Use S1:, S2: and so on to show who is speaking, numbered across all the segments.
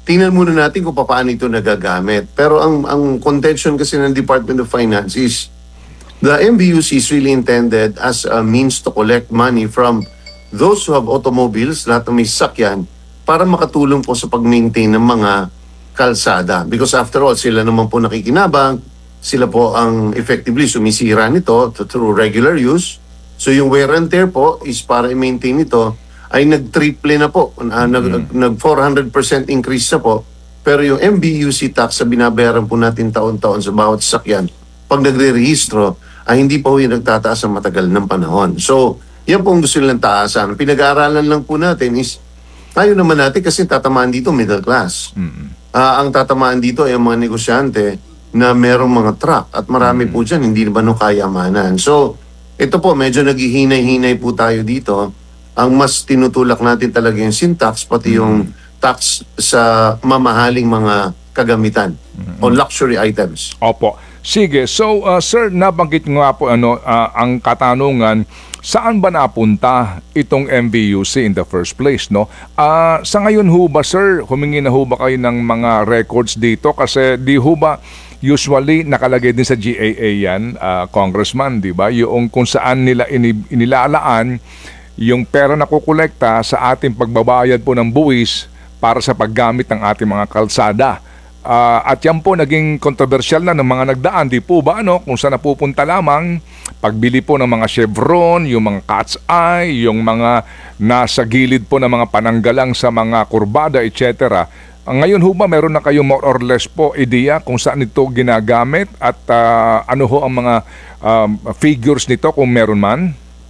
S1: tingnan muna natin kung paano ito nagagamit. Pero ang contention kasi ng Department of Finance is the MBUC is really intended as a means to collect money from those who have automobiles, lahat na may sasakyan, para makatulong po sa pag-maintain ng mga kalsada. Because after all, sila naman po nakikinabang, sila po ang effectively sumisira nito through regular use. So yung wear and tear po is para i-maintain ito ay nag-triple na po, nag 400% increase na po. Pero yung MBUC tax sa binabayaran po natin taon-taon sa bawat sasakyan, pag nagre-rehistro, ay hindi pa yung nagtataas ng matagal ng panahon. So, yan po ang gusto nilang taasan. Pinag-aaralan lang po natin is, tayo naman natin kasi tatamaan dito middle class. Ang tatamaan dito ay ang mga negosyante na merong mga truck at marami po dyan, hindi naman kayamanan. So, ito po, medyo naghihinay-hinay po tayo dito. Ang mas tinutulak natin talaga yung sin tax, pati yung tax sa mamahaling mga kagamitan o luxury items.
S2: Opo. Sige. So, sir, nabanggit nga po ang katanungan, saan ba napunta itong MVUC in the first place, no? Sa ngayon ho ba, sir, humingi na ho ba kayo ng mga records dito? Kasi di ho ba usually nakalagay din sa GAA yan, Congressman, di ba? Yung kung saan nila inilalaan yung pera na kukolekta sa ating pagbabayad po ng buwis para sa paggamit ng ating mga kalsada. At yan po naging kontrobersyal na ng mga nagdaan, di po ba, kung saan napupunta lamang pagbili po ng mga Chevron, yung mga Cat's Eye, yung mga nasa gilid po ng mga pananggalang sa mga kurbada, etc. Ngayon ho ba meron na kayo more or less po ideya kung saan ito ginagamit at ano ho ang mga figures nito kung meron man?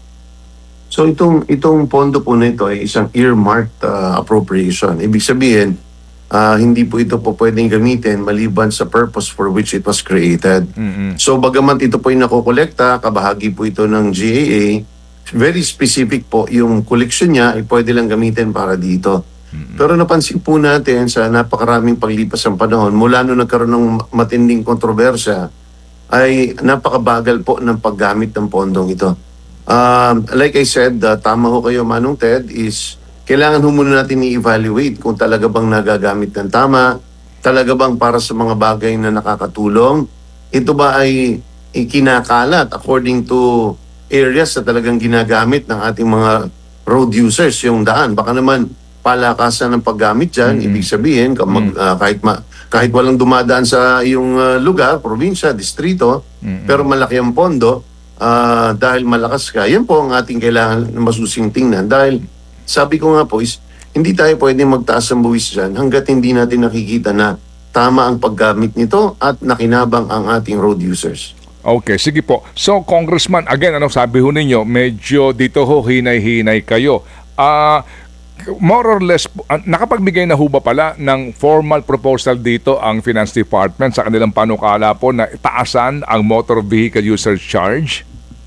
S1: So itong pondo po na ito ay isang earmarked appropriation. Ibig sabihin, hindi po ito po pwedeng gamitin maliban sa purpose for which it was created. So bagamat ito po yung nakokolekta, kabahagi po ito ng GAA, very specific po yung collection niya ay pwede lang gamitin para dito. Pero napansin po natin sa napakaraming paglipas ng panahon, mula nung nagkaroon ng matinding kontrobersya, ay napakabagal po ng paggamit ng pondong ito. Like I said, tama ho kayo, Manong Ted, is kailangan ho muna natin i-evaluate kung talaga bang nagagamit ng tama, talaga bang para sa mga bagay na nakakatulong. Ito ba ay ikinakalat according to areas na talagang ginagamit ng ating mga road users, yung daan. Baka naman palakasan ng paggamit dyan, ibig sabihin, kahit walang dumadaan sa iyong lugar, probinsya, distrito, pero malaki ang pondo, dahil malakas ka, yan po ang ating kailangan masusing tingnan. Dahil sabi ko nga po is, hindi tayo pwedeng magtaas ng buwis dyan hanggat hindi natin nakikita na tama ang paggamit nito at nakinabang ang ating road users.
S2: Okay, sige po. So, Congressman, again, sabi ho ninyo, medyo dito ho hinay-hinay kayo. More or less, nakapagbigay na ho ba pala ng formal proposal dito ang Finance Department sa kanilang panukala po na taasan ang motor vehicle user charge?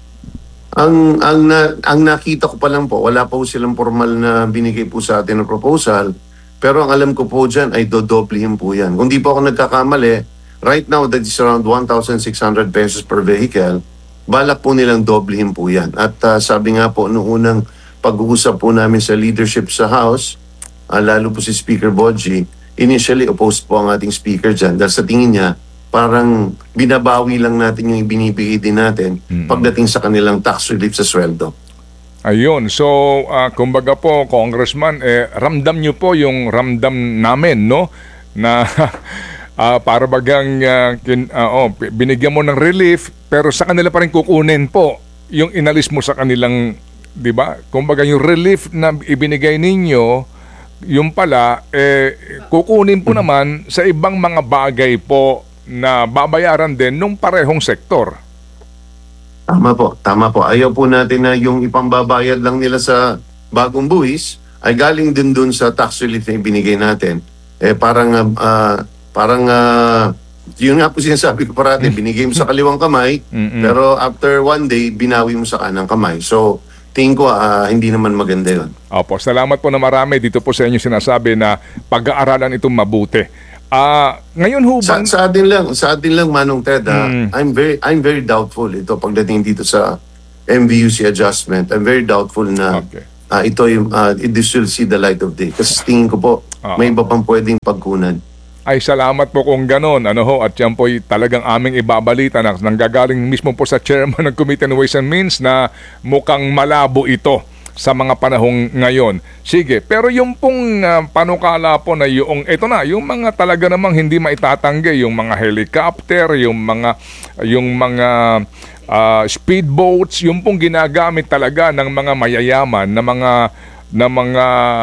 S1: Ang nakita ko pa lang po, wala pa po silang formal na binigay po sa atin ng proposal, pero ang alam ko po dyan ay dodoblihin po yan. Kung di po ako nagkakamali, right now that is around 1,600 pesos per vehicle, balak po nilang doblihin po yan. At sabi nga po noong unang pag-uusap po namin sa leadership sa House, lalo po si Speaker Boji, initially opposed po ang ating speaker dyan dahil sa tingin niya, parang binabawi lang natin yung ibinibigay din natin pagdating sa kanilang tax relief sa sweldo.
S2: Ayun. So, kumbaga po, Congressman, ramdam nyo po yung ramdam namin, no? Na para bagang binigyan mo ng relief, pero sa kanila pa rin kukunin po yung inalis mo sa kanilang, di ba? Kumbaga yung relief na ibinigay ninyo, yung pala, kukunin po naman sa ibang mga bagay po na babayaran din nung parehong sektor.
S1: Tama po. Ayaw po natin na yung ipambabayad lang nila sa bagong buwis ay galing din dun sa tax relief na ibinigay natin. Parang yun nga po sinasabi ko parati, binigay mo sa kaliwang kamay, pero after one day, binawi mo sa kanang kamay. So, tingin ko hindi naman maganda yun.
S2: Opo, salamat po na marami dito po sa inyo sinasabi na pag-aaralan itong mabuti. Ngayon ho bang...
S1: Sa atin lang Manong Ted, I'm very doubtful ito pagdating dito sa MVUC adjustment. I'm very doubtful na this will see the light of day. Kasi tingin ko po, may iba pang pwedeng pagkunan.
S2: Ay, salamat po kung ganon. At yan po talagang aming ibabalita na nanggagaling mismo po sa chairman ng Committee on Ways and Means na mukhang malabo ito sa mga panahong ngayon. Sige, pero yung pong panukala po na yung mga talaga namang hindi maitatanggi, yung mga helicopter, yung mga speedboats, yung pong ginagamit talaga ng mga mayayaman na mga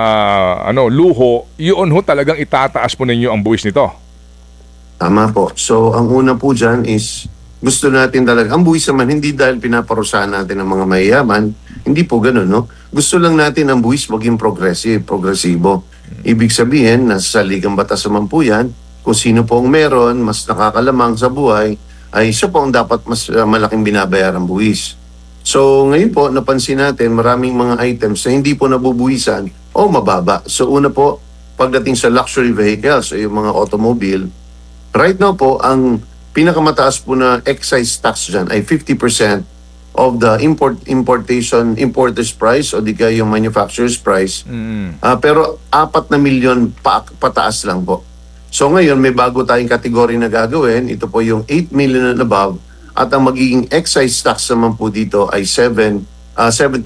S2: luho, yun ho talagang itataas po ninyo ang buwis nito.
S1: Tama po. So, ang una po dyan is, gusto natin talaga, ang buwis naman, hindi dahil pinaparusahan natin ang mga mayayaman, hindi po ganun, no? Gusto lang natin ang buwis maging progresibo. Ibig sabihin, nasa saligang batas naman po yan, kung sino po ang meron, mas nakakalamang sa buhay, ay siya po ang dapat mas malaking binabayarang buwis. So, ngayon po, napansin natin, maraming mga items na hindi po nabubuwisan o mababa. So, una po, pagdating sa luxury vehicles o yung mga automobile, right now po, ang pinakamataas po na excise tax dyan ay 50% of the importer's price o di kaya yung manufacturer's price. Pero 4 na milyon pataas lang po. So ngayon may bago tayong kategory na gagawin. Ito po yung 8 million and above at ang magiging excise tax naman po dito ay 75%.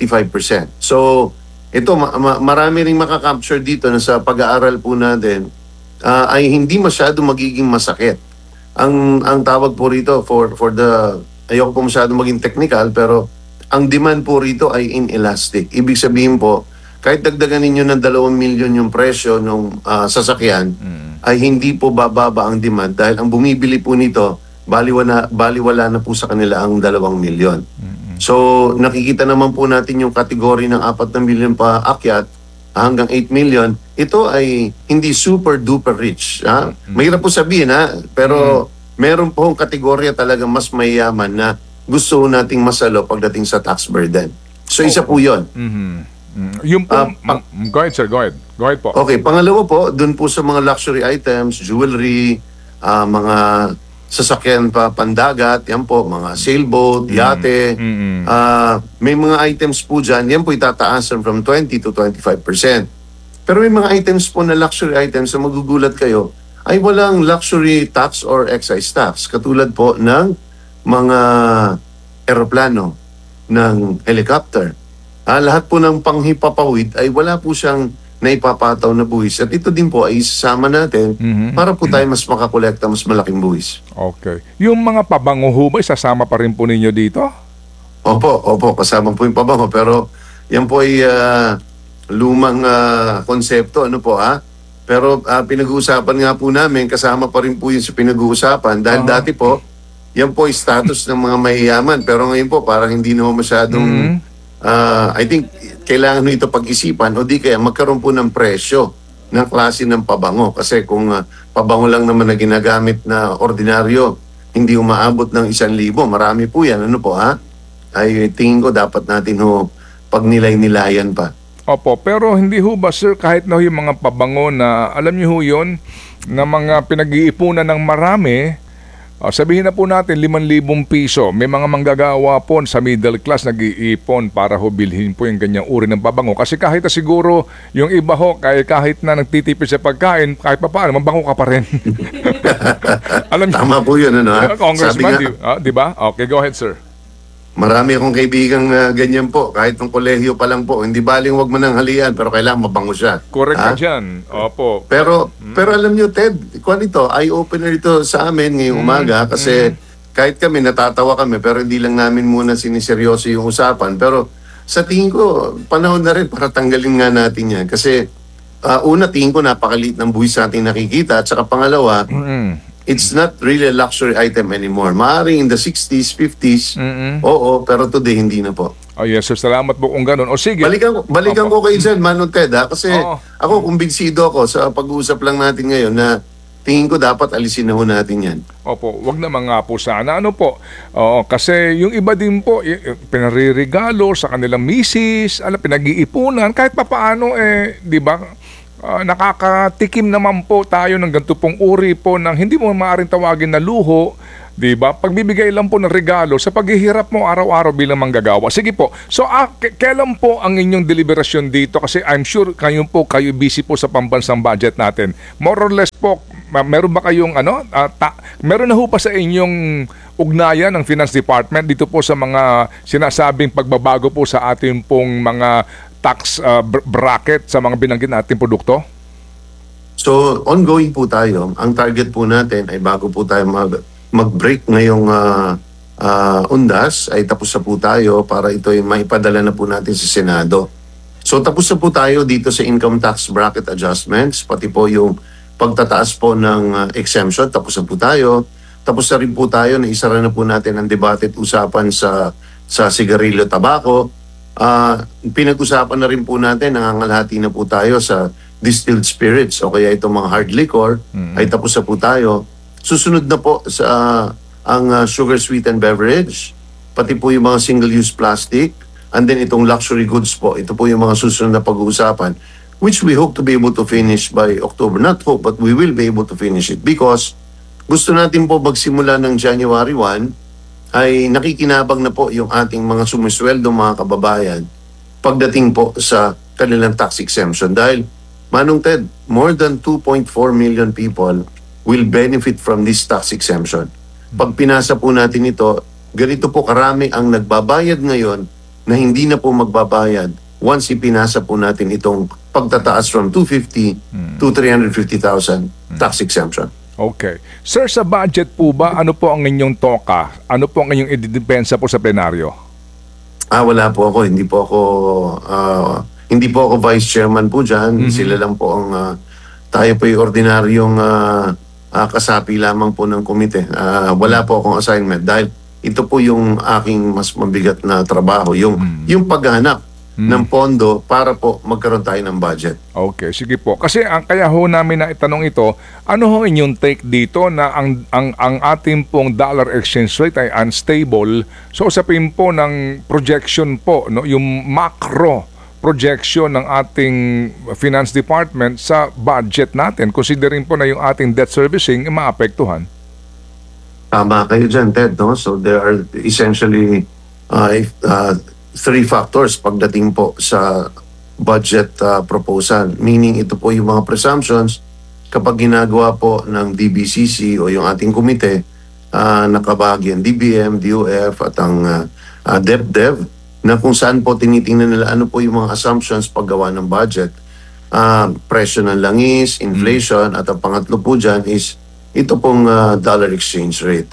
S1: So ito marami ring makakapture dito na sa pag-aaral po natin ay hindi masyado magiging masakit. Ang tawag po rito for the ayoko po masyado maging technical, pero ang demand po rito ay inelastic. Ibig sabihin po, kahit dagdagan ninyo ng 2 milyon yung presyo ng sasakyan, ay hindi po bababa ang demand dahil ang bumibili po nito, baliwala na po sa kanila ang 2 milyon. So, nakikita naman po natin yung kategory ng 4 na milyon pa akyat hanggang 8 million. Ito ay hindi super duper rich. Mahirap po sabihin, pero meron po ang kategorya talaga mas mayayaman na gusto nating masalo pagdating sa tax burden. So, isa po yun.
S2: Yung po, go ahead sir, go ahead. Go ahead po.
S1: Okay, pangalawa po, dun po sa mga luxury items, jewelry, mga sasakyan pa pandagat, yan po, mga sailboat, yate, may mga items po dyan, yan po itataasan from 20 to 25%. Pero may mga items po na luxury items na magugulat kayo, ay walang luxury tax or excise tax. Katulad po ng mga eroplano, ng helicopter. Lahat po ng panghipapawid ay wala po siyang naipapataw na buwis. At ito din po ay isasama natin para po tayo mas makakolekta mas malaking buwis.
S2: Okay. Yung mga pabango ho ba, isasama pa rin po ninyo dito?
S1: Opo, kasama po yung pabango. Pero yan po ay lumang konsepto. Pero pinag-uusapan nga po namin, kasama pa rin po yun sa pinag-uusapan. Dahil dati po, yan po ay status ng mga mayayaman. Pero ngayon po, parang hindi na masyadong, I think, kailangan nito pag-isipan o di kaya magkaroon po ng presyo ng klase ng pabango. Kasi kung pabango lang naman na ginagamit na ordinaryo, hindi umaabot ng 1,000, marami po yan. Ay tingin ko dapat natin pagnilay-nilayan pa.
S2: Opo, pero hindi ho ba sir, kahit na yung mga pabango na, alam niyo ho yun, na mga pinag-iipunan ng marami, sabihin na po natin 5,000 piso, may mga manggagawa po sa middle class nag-iipon para ho bilhin po yung ganyang uri ng pabango. Kasi kahit na siguro yung iba ho, kahit na nagtitipid sa pagkain, kahit pa paano, mabango ka pa rin. Alam niyo,
S1: tama po yun,
S2: Congressman, di ba? Okay, go ahead sir.
S1: Marami akong kaibigang ganyan po. Kahit ng kolehiyo pa lang po. Hindi baling wag mo nang halian, pero kailangan mabango siya.
S2: Correct ka dyan. Opo.
S1: Pero alam nyo, Ted, kung ito, eye-opener ito sa amin ngayong umaga. Kasi kahit kami, natatawa kami, pero hindi lang namin muna siniseryoso yung usapan. Pero sa tingin ko, panahon na rin para tanggalin nga natin yan. Kasi una, tingin ko napakaliit ng buwis sa ating nakikita. At saka pangalawa, it's not really a luxury item anymore. Maaaring in the 60s, 50s, oo, pero today hindi na po.
S2: Oh yes sir, salamat po kung ganun. O sige.
S1: Balikan ko kayo dyan, Manong Ted, kasi ako kumbinsido ako sa pag-uusap lang natin ngayon na tingin ko dapat alisin na ho natin yan.
S2: Opo, wag naman nga po sana. Kasi yung iba din po, pinaririgalo sa kanilang misis, pinag-iipunan, kahit papaano, di ba? nakakatikim naman po tayo ng ganito pong uri po ng hindi mo maaaring tawagin na luho, di ba? Pagbibigay lang po ng regalo sa paghihirap mo araw-araw bilang manggagawa. Sige po. So, kailan po ang inyong deliberasyon dito? Kasi I'm sure kayo busy po sa pambansang budget natin. More or less po, meron ba kayong meron na ho pa sa inyong ugnayan ng Finance Department dito po sa mga sinasabing pagbabago po sa ating pong mga tax bracket sa mga binanggit nating produkto?
S1: So, ongoing po tayo. Ang target po natin ay bago po tayo mag-break ngayong undas, ay tapos na po tayo para ito ay maipadala na po natin sa Senado. So, tapos na po tayo dito sa income tax bracket adjustments, pati po yung pagtataas po ng exemption, tapos na po tayo. Tapos na rin po tayo na isara na po natin ang debate at usapan sa sigarilyo, tabako. Pinag-usapan na rin po natin, nangangalhati na po tayo sa distilled spirits o kaya itong mga hard liquor, ay tapos na po tayo. Susunod na po sa ang sugar sweetened beverage, pati po yung mga single-use plastic, and then itong luxury goods po. Ito po yung mga susunod na pag-uusapan, which we hope to be able to finish by October. Not hope, but we will be able to finish it because gusto natin po magsimula ng January 1 ay nakikinabang na po yung ating mga sumisweldo mga kababayan pagdating po sa kanilang tax exemption. Dahil, Manong Ted, more than 2.4 million people will benefit from this tax exemption. Pag pinasa po natin ito, ganito po karami ang nagbabayad ngayon na hindi na po magbabayad once ipinasa po natin itong pagtataas from 250 to 350,000 tax exemption.
S2: Okay. Sir, sa budget po ba, ano po ang inyong toka? Ano po ang inyong ididepensa po sa plenaryo?
S1: Wala po ako. Hindi po ako vice chairman po dyan. Sila lang po ang, tayo po yung ordinaryong kasapi lamang po ng komite. Wala po akong assignment dahil ito po yung aking mas mabigat na trabaho. Yung paghanap ng pondo para po magkaroon tayo ng budget.
S2: Okay, sige po. Kasi ang kaya ho namin na itanong ito, ano ho inyong take dito na ang ating pong dollar exchange rate ay unstable. So usapin po ng projection po, no, yung macro projection ng ating finance department sa budget natin, considering po na yung ating debt servicing ay maapektuhan.
S1: Tama kayo dyan, Ted. No? So there are essentially three factors pagdating po sa budget proposal. Meaning ito po yung mga presumptions kapag ginagawa po ng DBCC o yung ating komite, nakabahagi ang DBM, DOF at ang DepDev na kung saan po tinitingnan nila ano po yung mga assumptions paggawa ng budget. Presyo ng langis, inflation, at ang pangatlo po dyan is ito pong dollar exchange rate.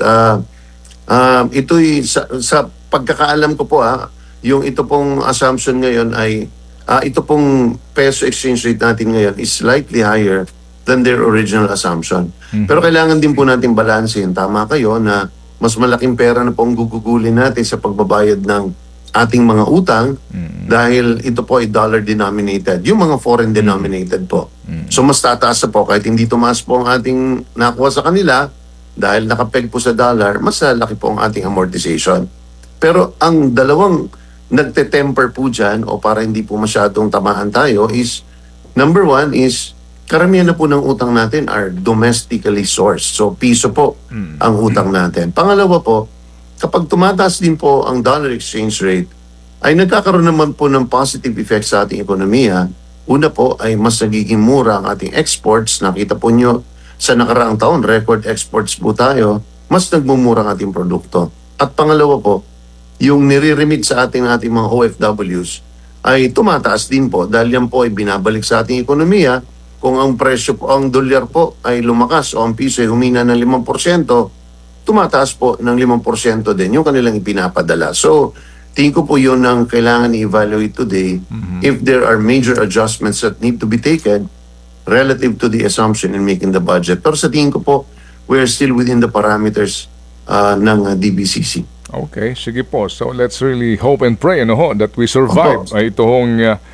S1: Ito'y sa pagkakaalam ko po yung ito pong assumption ngayon ay ito pong peso exchange rate natin ngayon is slightly higher than their original assumption. Pero kailangan din po natin balansin. Tama kayo na mas malaking pera na pong gugugulin natin sa pagbabayad ng ating mga utang dahil ito po ay dollar denominated. Yung mga foreign denominated po. So mas tataas na po kahit hindi tumaas po ang ating nakuha sa kanila dahil nakapeg po sa dollar, mas laki po ang ating amortization. Pero ang dalawang nagte-temper po dyan o para hindi po masyadong tamaan tayo is number one is karamihan na po ng utang natin are domestically sourced. So piso po ang utang natin. Pangalawa po, kapag tumataas din po ang dollar exchange rate, ay nagkakaroon naman po ng positive effect sa ating ekonomiya. Una po ay mas nagiging mura ang ating exports. Nakita po nyo sa nakaraang taon, record exports po tayo, mas nagmumura ang ating produkto. At pangalawa po, yung nire-remit sa ating mga OFWs ay tumataas din po dahil yan po ay binabalik sa ating ekonomiya. Kung ang presyo po, ang dolyar po ay lumakas o ang piso ay humina ng 5%, tumataas po ng 5% din yung kanilang ipinapadala. So, tingin ko po yun ang kailangan i-evaluate today if there are major adjustments that need to be taken relative to the assumption in making the budget. Pero sa tingin ko po, we're still within the parameters ng DBCC.
S2: Okay, sige po. So let's really hope and pray that we survive itong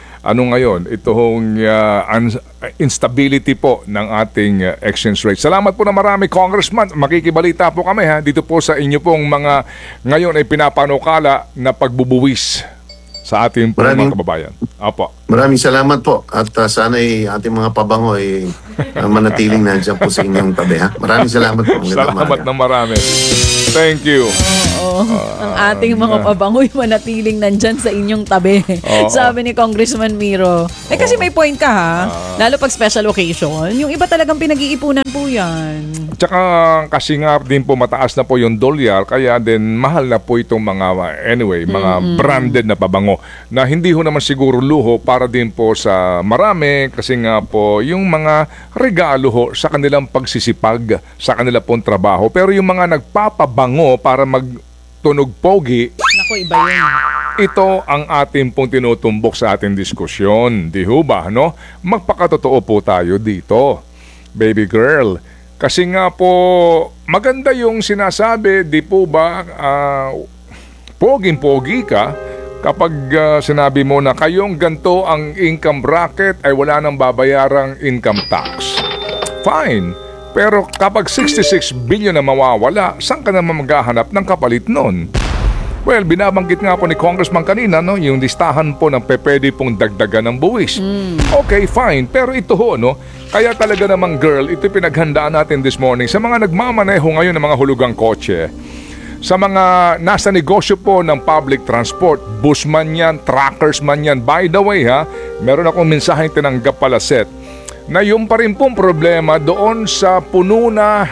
S2: instability po ng ating exchange rate. Salamat po na marami, Congressman. Makikibalita po kami dito po sa inyo pong mga ngayon ay pinapanukala na pagbubuwis. sa ating po
S1: Maraming-
S2: mga kababayan. Opo.
S1: Maraming salamat po at sana'y ating mga pabango ay manatiling nandiyan po sa inyong tabi. Ha? Maraming salamat po. Magandang
S2: Salamat
S1: umaga.
S2: na marami. Thank you.
S3: Oo, ang ating mga pabangoy manatiling nandyan sa inyong tabi.
S2: Oo.
S3: Sabi ni Congressman Miro. Kasi may point ka ha. Lalo pag special occasion, yung iba talagang pinag-iipunan po yan.
S2: Tsaka kasi nga din po mataas na po yung dolyar, kaya din mahal na po itong mga, anyway, mga branded na pabango na hindi ho naman siguro luho para din po sa marami kasi nga po yung mga regalo ho sa kanilang pagsisipag, sa kanila pong trabaho. Pero yung mga nagpapabango para magtunog pogi,
S3: Naku, iba yun.
S2: ito ang ating pong tinutumbok sa ating diskusyon. Di ho ba, no? Magpakatotoo po tayo dito, baby girl. Kasi nga po, maganda yung sinasabi, di po ba, poging-pogi ka kapag sinabi mo na kayong ganto ang income bracket ay wala nang babayarang income tax. Fine. Pero kapag 66 billion na mawawala, saan ka naman maghahanap ng kapalit nun? Well, binabanggit nga po ni Congressman kanina, no, yung listahan po ng pwede pong dagdagan ng buwis. Okay, fine. Pero ito ho, no, kaya talaga namang girl, ito pinaghandaan natin this morning sa mga nagmamaneho ngayon ng mga hulugang kotse. Sa mga nasa negosyo po ng public transport, bus man yan, truckers man yan. By the way ha, meron akong mensaheng tinanggap pala set na yung pa rin pong problema doon sa puno na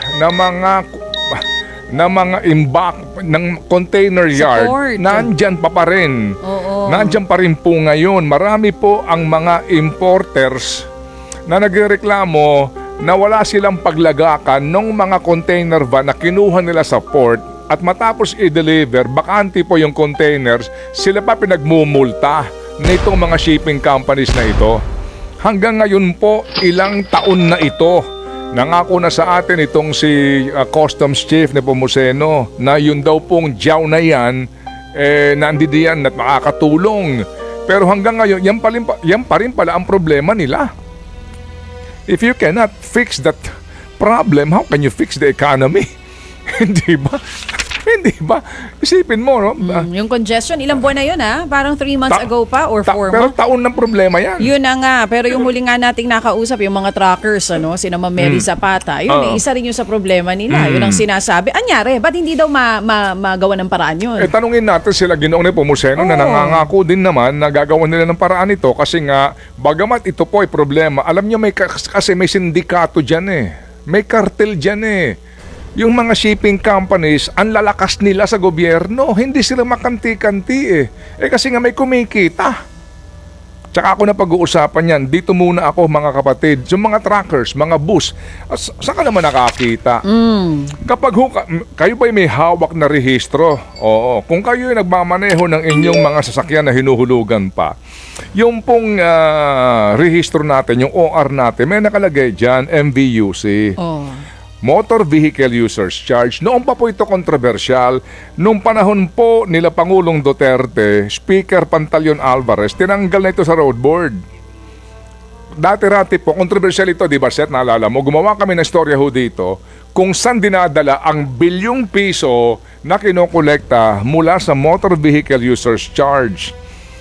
S2: mga imbak ng container yard,
S3: port.
S2: nandyan pa rin.
S3: Oo.
S2: Nandyan pa rin po ngayon. Marami po ang mga importers na nagreklamo na wala silang paglagakan ng mga container van na kinuha nila sa port at matapos i-deliver, bakante po yung containers, sila pa pinagmumulta nitong mga shipping companies na ito. Hanggang ngayon po, ilang taon na ito. Nangako na sa atin itong si Customs Chief ni Pomuceno na yun daw pong jaw na yan, nandidiyan at makakatulong. Pero hanggang ngayon, yan pa rin pala ang problema nila. If you cannot fix that problem, how can you fix the economy? Hindi ba? Hindi ba? Isipin mo, no?
S3: Yung congestion, ilang buwan na yun ha? Parang 3 months ago pa or 4
S2: Pero
S3: months?
S2: taon ng problema yan.
S3: Yun na nga. Pero yung huli nga nating nakausap, yung mga truckers, sina Ma'am Mary Zapata, yun, isa rin yung sa problema nila. Yun ang sinasabi. Anyari, ba't hindi daw magawa ng paraan yun?
S2: Tanungin natin sila Ginoong Nepomuceno na nangangako din naman na gagawan nila ng paraan ito kasi nga, bagamat ito po ay problema, alam niyo kasi may sindikato dyan eh. May kartel dyan eh. Yung mga shipping companies, ang lalakas nila sa gobyerno. Hindi sila makanti-kanti eh. Kasi nga may kumikita. Tsaka ako na pag-uusapan yan. Dito muna ako mga kapatid. Yung mga truckers, mga bus, saan ka naman nakakita? Kapag kayo ba'y may hawak na rehistro? Oo. Kung kayo ay nagmamaneho ng inyong mga sasakyan na hinuhulugan pa, yung pong rehistro natin, yung OR natin, may nakalagay dyan, MVUC.
S3: Oh.
S2: Motor Vehicle Users Charge. Noon pa po ito kontrobersyal. Noong panahon po nila Pangulong Duterte, Speaker Pantaleon Alvarez, tinanggal na ito sa road board. Dati-rati po, kontrobersyal ito, di ba, Seth? Naalala mo, gumawa kami ng storya ho dito kung saan dinadala ang bilyong piso na kinokolekta mula sa Motor Vehicle Users Charge.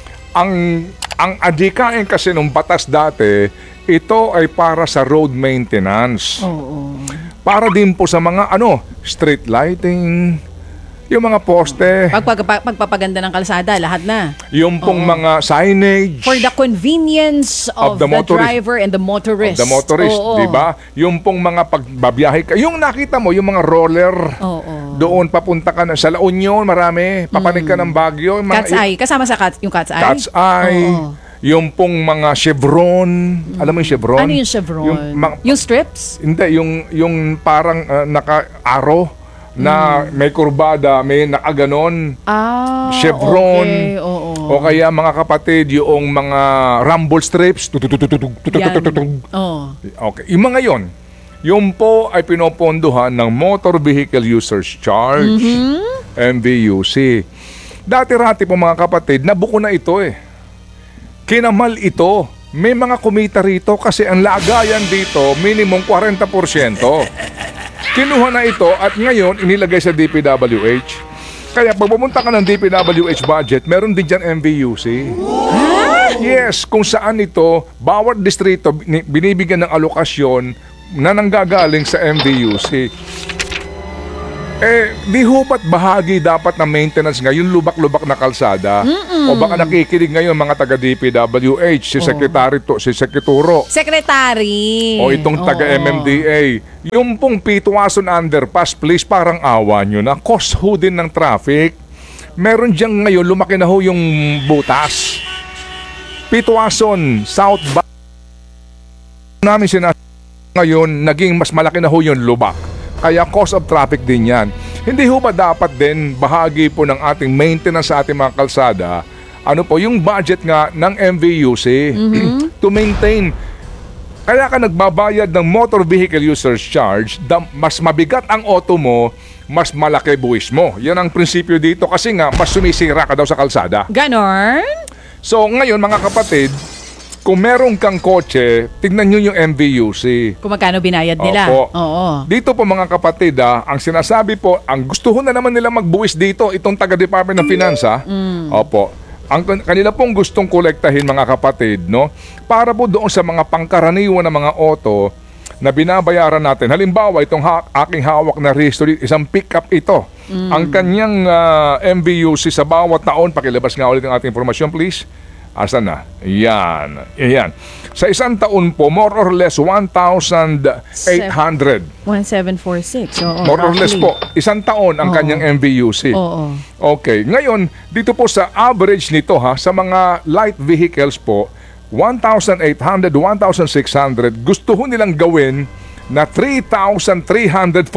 S2: Ang adikain kasi ng batas dati, ito ay para sa road maintenance.
S3: Oo.
S2: Para din po sa mga street lighting, yung mga poste,
S3: Pagpapaganda ng kalsada, lahat na.
S2: yung pong mga signage
S3: For the convenience of the
S2: motorist.
S3: driver and the motorist.
S2: of the motorist,
S3: Oo.
S2: di ba? Yung pong mga pagbabiyahe ka, yung nakita mo, yung mga roller,
S3: Oo.
S2: doon papunta ka na sa La Union, marami, papanig ka ng Baguio, yung mga
S3: Cat's Eye. Kasama sa yung Cat's Eye?
S2: Cat's Eye,
S3: Oo.
S2: yung pong mga Chevron, alam mo yung Chevron?
S3: Ano yung Chevron?
S2: Yung
S3: Yung strips?
S2: Hindi, yung parang naka-aro na may kurbada, may nakaganon. Chevron.
S3: Okay. Oo.
S2: O kaya mga kapatid, yung mga rumble strips.
S3: Yan. Oo.
S2: Okay. Yung mga yon, yung po ay pinopondohan ng Motor Vehicle Users Charge, MVUC. Dati-rati po mga kapatid, nabuko na ito eh. Kinamal ito. May mga kumita rito kasi ang lagayan dito, minimum 40%. Kinuha na ito at ngayon inilagay sa DPWH. Kaya pag pumunta ka ng DPWH budget, meron din dyan MVUC. Yes, kung saan ito, bawat distrito binibigyan ng alokasyon na nanggagaling sa MVUC. Di ho ba't bahagi dapat ng maintenance ngayon lubak-lubak na kalsada? O baka nakikinig ngayon mga taga DPWH, si Sekreturo.
S3: Secretary.
S2: O itong taga MMDA. Yung pong Pituason Underpass, please, parang awa nyo na. Cost ho din ng traffic. Meron dyan ngayon, lumaki na ho yung butas. Pituason, South namin ngayon, naging mas malaki na ho yung lubak. Kaya cost of traffic din yan. Hindi ho ba dapat din bahagi po ng ating maintenance sa ating mga kalsada, ano po, yung budget nga ng MVUC to maintain. Kaya ka nagbabayad ng motor vehicle users charge, mas mabigat ang auto mo, mas malaki buwis mo. Yan ang prinsipyo dito kasi nga mas sumisira ka daw sa kalsada.
S3: Ganon?
S2: So ngayon mga kapatid, kung meron kang kotse, tignan nyo yung MVUC.
S3: Kung magkano binayad nila.
S2: Opo.
S3: Oo.
S2: Dito po mga kapatid, ang sinasabi po, ang gusto ho na naman nila magbuwis dito, itong taga-Department ng Finance, Opo. Ang kanila pong gustong kolektahin mga kapatid, no? Para po doon sa mga pangkaraniwan na mga auto na binabayaran natin. Halimbawa, itong aking hawak na history, isang pick-up ito. Ang kanyang MVUC sa bawat taon, pakilabas nga ulit ang ating informasyon please. Asan na? Yan. Yan. Sa isang taon po, more or less 1,800.
S3: 1746. Oo,
S2: More or less po. Isang taon ang kanyang MVUC.
S3: Oo.
S2: Okay. Ngayon, dito po sa average nito sa mga light vehicles po, 1,800, 1,600, gusto ho nilang gawin na 3,344.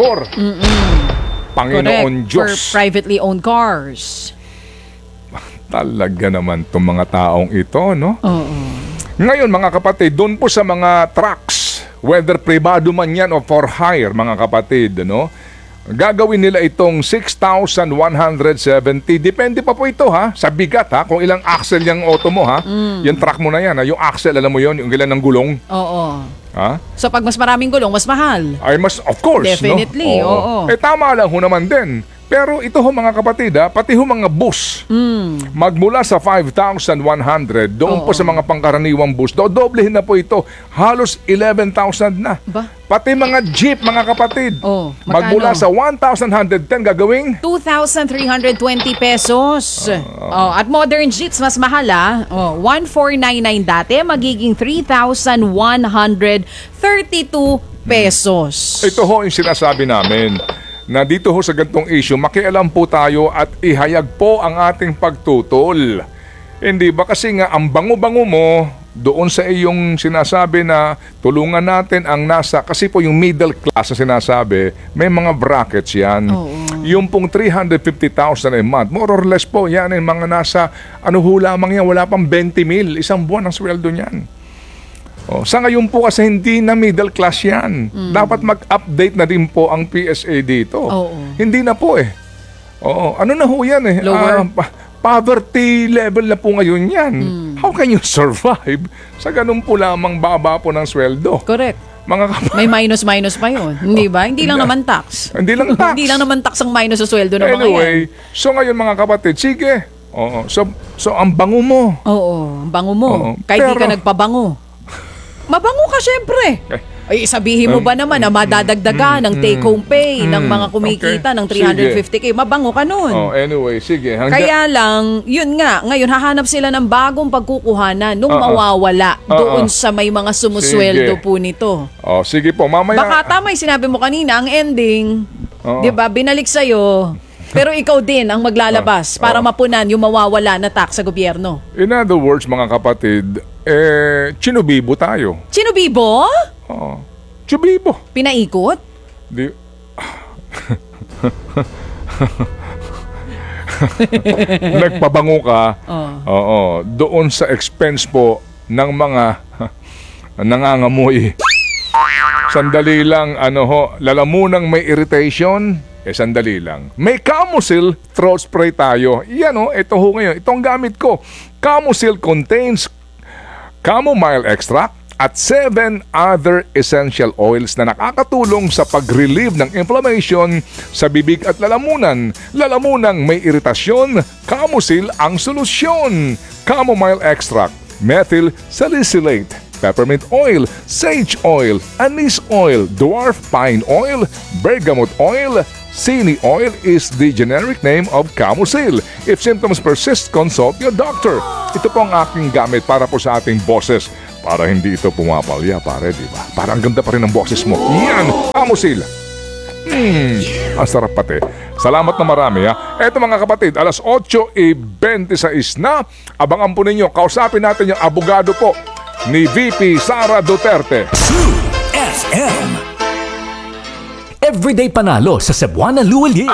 S2: Panginoon
S3: Correct.
S2: Diyos.
S3: For privately owned cars.
S2: Talaga naman itong mga taong ito, no?
S3: Oo.
S2: Ngayon mga kapatid, doon po sa mga trucks, whether privado man yan o for hire mga kapatid, no? Gagawin nila itong 6,170. Depende pa po ito sa bigat kung ilang axle yung auto mo yung truck mo na yan yung axle, alam mo yon, yung ilan ng gulong.
S3: Oo. So pag mas maraming gulong, mas mahal.
S2: Ay mas, of course,
S3: Definitely,
S2: no?
S3: oo.
S2: Tama lang ho naman din. Pero ito ho mga kapatid pati ho mga bus, magmula sa 5,100 doon po sa mga pangkaraniwang bus, doblehin na po ito, halos 11,000 na.
S3: Ba?
S2: Pati mga jeep mga kapatid,
S3: magkano?
S2: magmula sa 1,110 gagawing
S3: 2,320 pesos. At modern jeeps, mas mahal 1,499 dati, magiging 3,132 pesos.
S2: Ito ho yung sinasabi namin na dito ho sa gantong issue, makialam po tayo at ihayag po ang ating pagtutol. Hindi ba kasi nga ang bango-bango mo doon sa iyong sinasabi na tulungan natin ang nasa, kasi po yung middle class na sinasabi, may mga brackets yan. Yung pong 350,000 a month, more or less po, yan yung mga nasa, ano ho lamang yan, wala pang 20,000, isang buwan ang sweldo niyan. Sa ngayon po kasi hindi na middle class yan. Dapat mag-update na din po ang PSA dito. Hindi na po ano na ho yan
S3: Lower.
S2: Poverty level na po ngayon yan. How can you survive sa ganun po lamang baba po ng sweldo?
S3: Correct.
S2: Mga
S3: May minus pa yun. Hindi ba? Hindi lang naman tax.
S2: Hindi lang tax.
S3: Hindi lang naman tax ang minus sa sweldo ng mga yan.
S2: Anyway, so ngayon mga kapatid, sige. So ang bango mo.
S3: Oo, ang bango mo. Kahit di ka
S2: Pero-
S3: nagpabango. Mabango ka syempre. Ay, sabihin mo ba naman na madadagdagan ng take-home pay ng mga kumikita ng 350k? Mabango ka nun.
S2: Anyway, sige.
S3: Kaya lang, yun nga, ngayon hahanap sila ng bagong pagkukuhanan nung mawawala doon sa may mga sumusweldo
S2: Sige.
S3: po nito.
S2: Sige po, mamaya.
S3: Baka tama yung sinabi mo kanina, ang ending, di ba, binalik sa'yo, pero ikaw din ang maglalabas para mapunan yung mawawala na tax sa gobyerno.
S2: In other words, mga kapatid, chinubibo tayo.
S3: Chinubibo?
S2: Chubibo.
S3: Pinaikot?
S2: Di... Nagpabango ka. Doon sa expense po ng mga nangangamoy. Sandali lang, lalamunang may irritation. Sandali lang. May Camusil throat spray tayo. Yan ito ho ngayon. Itong gamit ko. Camusil contains chamomile extract, at 7 other essential oils na nakakatulong sa pag-relieve ng inflammation sa bibig at lalamunan. Lalamunang may iritasyon, Camosil ang solusyon. Chamomile extract, methyl salicylate, peppermint oil, sage oil, anise oil, dwarf pine oil, bergamot oil. Sini oil is the generic name of Camosil. If symptoms persist, consult your doctor. Ito po ang aking gamit para po sa ating boses. Para hindi ito pumapalya, pare, di ba? Parang ganda pa rin ang boses mo. Yan, Camosil. Ang sarap pati. Salamat na marami, ha. Eto mga kapatid, alas 8:26 na. Abangan po ninyo, kausapin natin yung abogado po ni VP Sara Duterte.
S4: True FM. Everyday panalo sa Cebuana Luwalhati.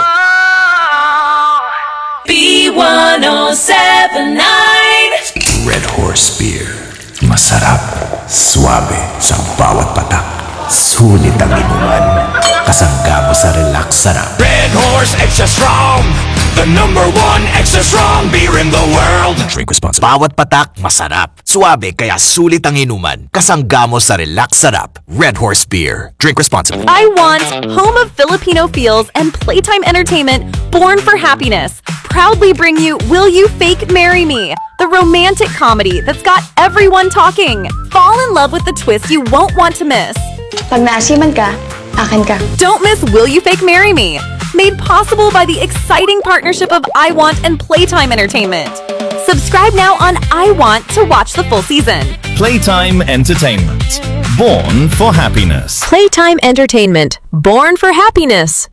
S5: B1079
S6: Red Horse Beer. Masarap, suabe sa bawat patak. Sulit ang inuman. Kasangga mo sa relax sarap.
S5: Red Horse Extra Strong, the #1 extra strong beer in the world.
S6: Drink responsibly. Bawat patak, masarap. Suabe kaya sulit ang inuman. Kasangga mo sa relax sarap. Red Horse Beer. Drink responsibly.
S7: I Want, home of Filipino feels and playtime entertainment, born for happiness, proudly bring you Will You Fake Marry Me? The romantic comedy that's got everyone talking. Fall in love with the twist you won't want to miss.
S8: Pag naasiman ka, akin ka.
S7: Don't miss Will You Fake Marry Me? Made possible by the exciting partnership of I Want and Playtime Entertainment. Subscribe now on I Want to watch the full season.
S9: Playtime Entertainment. Born for happiness.
S7: Playtime Entertainment. Born for happiness.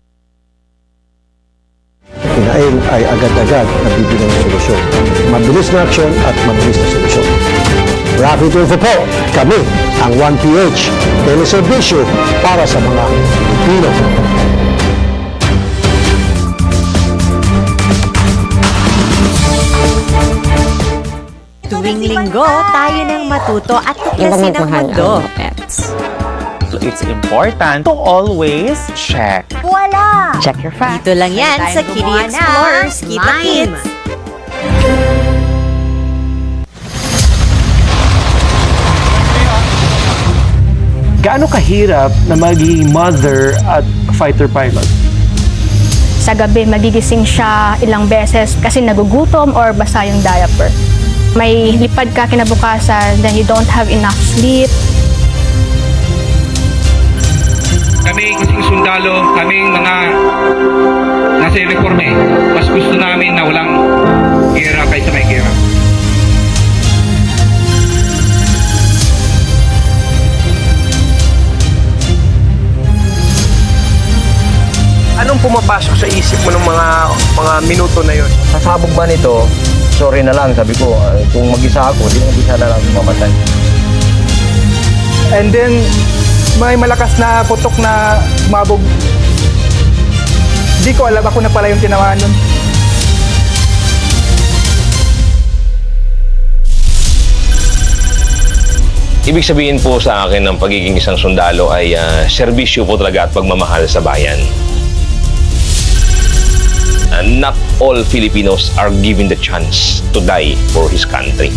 S10: Pinail ay agad-agad nabibigyan ng solusyon. Mabilis na aksyon at mabilis na solusyon. Rapid Info po, kami ang 1PH, teleserbisyo para sa mga Pilipino.
S11: Tuwing linggo, tayo nang matuto at tuklasin ang mundo.
S12: So it's important to always check.
S11: Wala!
S8: Check your facts.
S11: Dito lang yan sa Kitty Explorers, Kita Kids.
S12: Gaano kahirap na maging mother at fighter pilot?
S8: Sa gabi, magigising siya ilang beses kasi nagugutom or basa yung diaper. May lipad ka kinabukasan, then you don't have enough sleep.
S13: Kami kasing sundalo, kaming mga nasa uniforme, mas gusto namin na walang gera kaysa may gera.
S12: Anong pumapasok sa isip mo ng mga minuto na yun?
S14: Sasabog ba nito? Sorry na lang, sabi ko, kung mag-isa ako, di mag-isa na lang mamatay.
S12: And then, may malakas na putok na sumabog. Di ko alam, ako na pala yung tinamaan nun.
S15: Ibig sabihin po sa akin ng pagiging isang sundalo ay serbisyo po talaga at pagmamahal sa bayan. Not all Filipinos are given the chance to die for his country.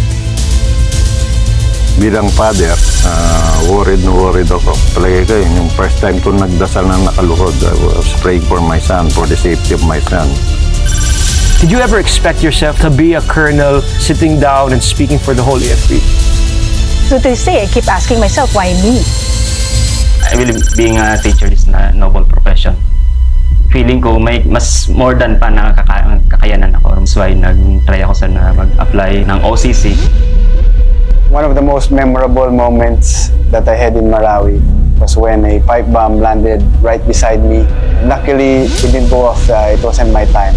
S16: Bilang father, worried ako. Palagi ko yun, yung first time ko nagdasal na nakaluhod, I was praying for my son, for the safety of my son.
S12: Did you ever expect yourself to be a colonel, sitting down and speaking for the whole AFP?
S8: So to this day, I keep asking myself, why me?
S17: I believe being a teacher is a noble profession. Feeling ko may mas more than pa na kakayanan ako. That's why nag-try ako sa mag-apply ng OCC.
S18: One of the most memorable moments that I had in Marawi was when a pipe bomb landed right beside me. Luckily, it didn't go off. It wasn't my time.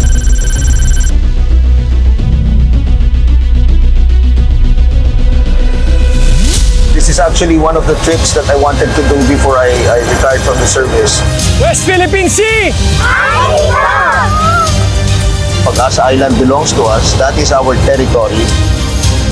S19: This is actually one of the trips that I wanted to do before I retired from the service.
S12: West Philippine Sea!
S19: Pag-asa Island belongs to us, that is our territory.